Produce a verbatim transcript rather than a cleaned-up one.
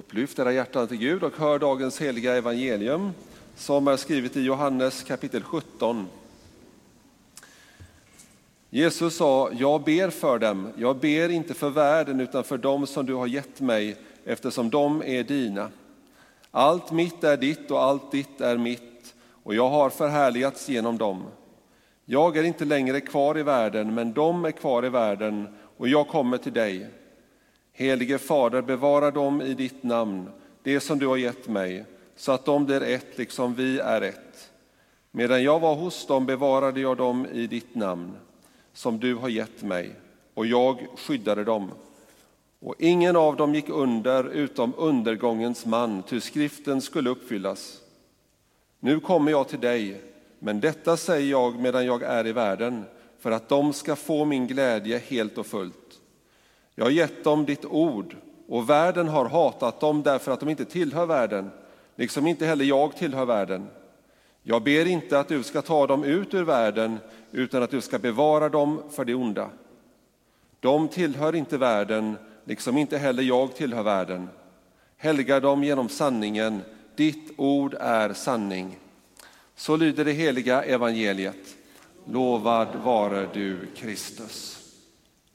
Upplyft era hjärtan till Gud och hör dagens heliga evangelium som är skrivet i Johannes kapitel sjutton. Jesus sa, jag ber för dem, jag ber inte för världen utan för dem som du har gett mig, eftersom de är dina. Allt mitt är ditt och allt ditt är mitt, och jag har förhärligats genom dem. Jag är inte längre kvar i världen, men de är kvar i världen, och jag kommer till dig. Helige Fader, bevara dem i ditt namn, det som du har gett mig, så att de blir ett liksom vi är ett. Medan jag var hos dem bevarade jag dem i ditt namn, som du har gett mig, och jag skyddade dem. Och ingen av dem gick under utom undergångens man, ty skriften skulle uppfyllas. Nu kommer jag till dig, men detta säger jag medan jag är i världen, för att de ska få min glädje helt och fullt. Jag har gett dem ditt ord, och världen har hatat dem därför att de inte tillhör världen, liksom inte heller jag tillhör världen. Jag ber inte att du ska ta dem ut ur världen, utan att du ska bevara dem för det onda. De tillhör inte världen, liksom inte heller jag tillhör världen. Helga dem genom sanningen, ditt ord är sanning. Så lyder det heliga evangeliet. Lovad vare du, Kristus.